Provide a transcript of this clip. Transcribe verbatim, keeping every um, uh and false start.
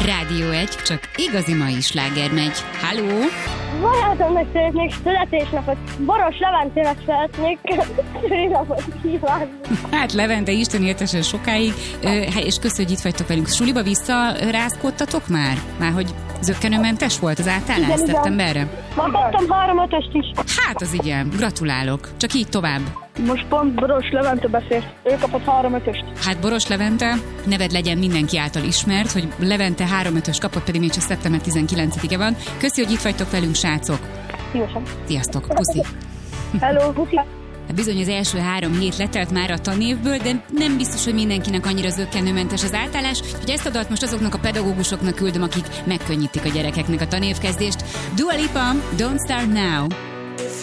Rádió egy, csak igazi mai sláger megy. Halló! Barátomnak szeretnék születésnapot, Boros Leventének szeretnék szülinapot kívánni. Hát Levente, Isten éltesen sokáig, és köszönjük, hogy itt vagytok velünk. Suliba visszarázkódtatok már? Már hogy zökkenőmentes volt az átállás igen, szeptemberre? Már kaptam három ötöst is. Hát az igen, gratulálok. Csak így tovább. Most pont Boros Levente beszélt, ő kapott három ötöst. Hát Boros Levente, neved legyen mindenki által ismert, hogy Levente három ötös kapott, pedig még csak szeptember tizenkilencedike van. Köszi, hogy itt vagytok velünk, srácok. Szívesen. Sziasztok, puszi. Hello, puszi. Hát bizony az első három hét letelt már a tanévből, de nem biztos, hogy mindenkinek annyira zökkenőmentes az átállás, hogy ezt a dalt most azoknak a pedagógusoknak küldöm, akik megkönnyítik a gyerekeknek a tanévkezdést. Dua Lipa, Don't Start Now.